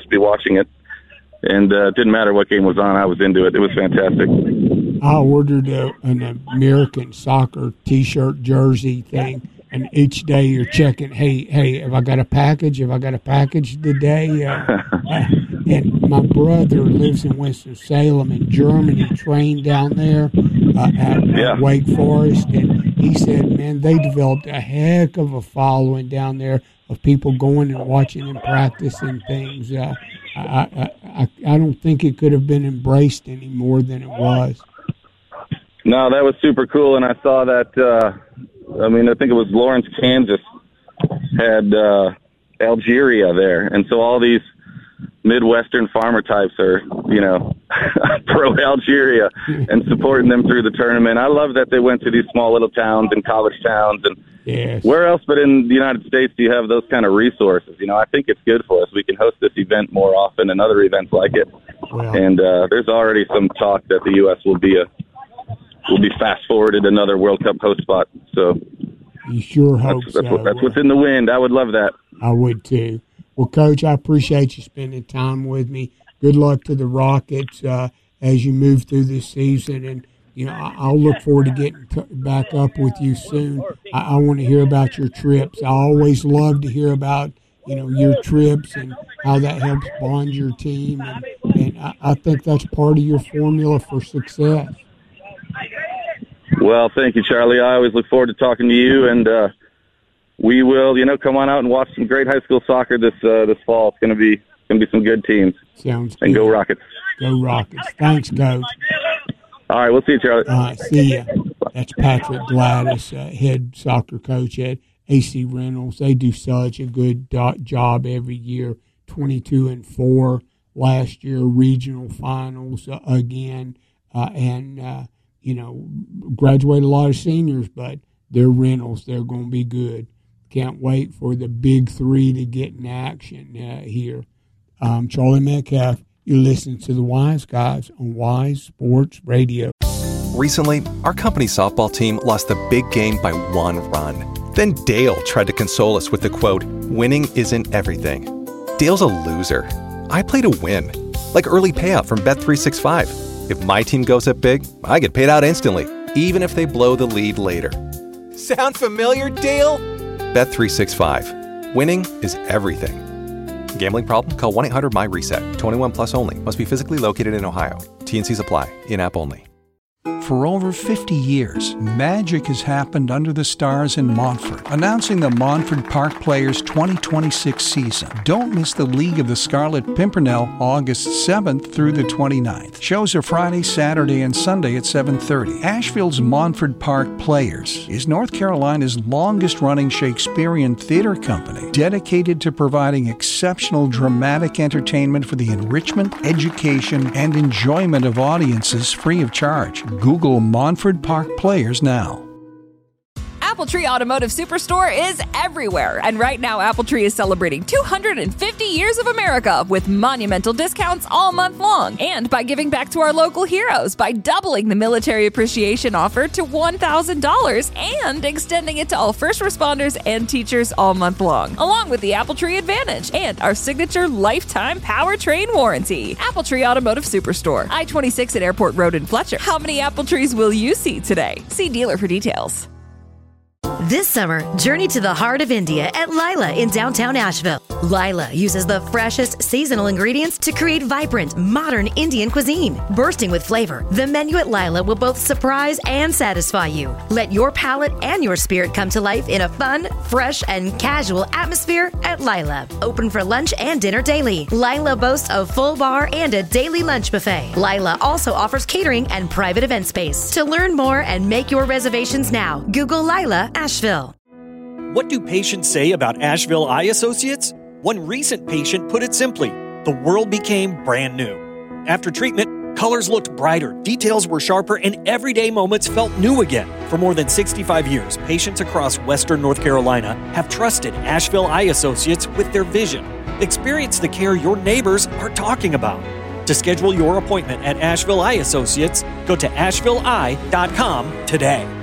just be watching it. And it didn't matter what game was on. I was into it. It was fantastic. I ordered an American soccer T-shirt jersey thing, and each day you're checking, hey, have I got a package? Have I got a package today? And my brother lives in Winston-Salem in Germany, trained down there at Wake Forest, and he said, man, they developed a heck of a following down there of people going and watching and practicing things. I don't think it could have been embraced any more than it was. No, that was super cool, and I saw that, I think it was Lawrence, Kansas, had Algeria there, and so all these Midwestern farmer types are, pro-Algeria and supporting them through the tournament. I love that they went to these small little towns and college towns, and where else but in the United States do you have those kind of resources? I think it's good for us. We can host this event more often and other events like it. Wow. And there's already some talk that the U.S. will be fast-forwarded another World Cup host spot. So you sure hope so. That's what's in the wind. I would love that. I would too. Well, Coach, I appreciate you spending time with me. Good luck to the Rockets as you move through this season. And, I'll look forward to getting back up with you soon. I want to hear about your trips. I always love to hear about, your trips and how that helps bond your team. And I think that's part of your formula for success. Well, thank you, Charlie. I always look forward to talking to you, and we will, come on out and watch some great high school soccer this fall. It's going to be some good teams. Sounds good. And go Rockets. Go Rockets. Thanks, Coach. All right, we'll see you, Charlie. All right, see ya. That's Patrick Gladys, head soccer coach at AC Reynolds. They do such a good job every year. 22-4 last year, regional finals again, and graduate a lot of seniors, but they're Reynolds. They're going to be good. Can't wait for the big three to get in action here. Charlie Metcalf. You listen to the Wise Guys on Wise Sports Radio. Recently, our company's softball team lost the big game by 1 run. Then Dale tried to console us with the quote, "Winning isn't everything." Dale's a loser. I play to win, like early payout from Bet365. If my team goes up big, I get paid out instantly, even if they blow the lead later. Sound familiar, Dale? Bet365. Winning is everything. Gambling problem? Call 1-800-MY-RESET. 21 plus only. Must be physically located in Ohio. T&Cs apply. In-app only. For over 50 years, magic has happened under the stars in Montford, announcing the Montford Park Players 2026 season. Don't miss the League of the Scarlet Pimpernel August 7th through the 29th. Shows are Friday, Saturday, and Sunday at 7:30. Asheville's Montford Park Players is North Carolina's longest-running Shakespearean theater company, dedicated to providing exceptional dramatic entertainment for the enrichment, education, and enjoyment of audiences free of charge. Google Montford Park Players now. AppleTree Automotive Superstore is everywhere. And right now, AppleTree is celebrating 250 years of America with monumental discounts all month long. And by giving back to our local heroes by doubling the military appreciation offer to $1,000 and extending it to all first responders and teachers all month long, along with the AppleTree Advantage and our signature lifetime powertrain warranty. AppleTree Automotive Superstore, I-26 at Airport Road in Fletcher. How many AppleTrees will you see today? See dealer for details. This summer, journey to the heart of India at Lila in downtown Asheville. Lila uses the freshest seasonal ingredients to create vibrant, modern Indian cuisine. Bursting with flavor, the menu at Lila will both surprise and satisfy you. Let your palate and your spirit come to life in a fun, fresh, and casual atmosphere at Lila. Open for lunch and dinner daily. Lila boasts a full bar and a daily lunch buffet. Lila also offers catering and private event space. To learn more and make your reservations now, Google Lila Asheville. What do patients say about Asheville Eye Associates? One recent patient put it simply, the world became brand new. After treatment, colors looked brighter, details were sharper, and everyday moments felt new again. For more than 65 years, patients across Western North Carolina have trusted Asheville Eye Associates with their vision. Experience the care your neighbors are talking about. To schedule your appointment at Asheville Eye Associates, go to ashevilleeye.com today.